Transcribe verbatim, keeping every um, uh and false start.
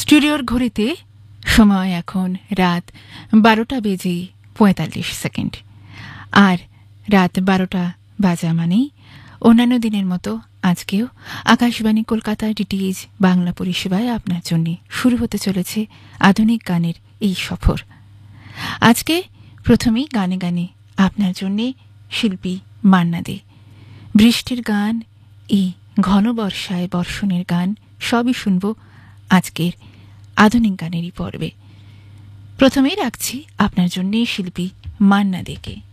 স্টুডিওর ঘড়িতে সময় এখন রাত বারোটা বেজে পঁয়তাল্লিশ সেকেন্ড। আর রাত বারোটা বাজা মানেই অন্যান্য দিনের মতো আজকেও আকাশবাণী কলকাতা ডিটিএইচ বাংলা পরিষেবায় আপনার জন্য শুরু হতে চলেছে আধুনিক গানের এই সফর। আজকে প্রথমেই গানে গানে আপনার জন্যে শিল্পী মান্না দে। বৃষ্টির গান, এই ঘন বর্ষায় বর্ষণের গান সবই শুনব আজকের আধুনিক গানেরই পর্বে। প্রথমেই রাখছি আপনার জন্যে শিল্পী মান্না দেকে।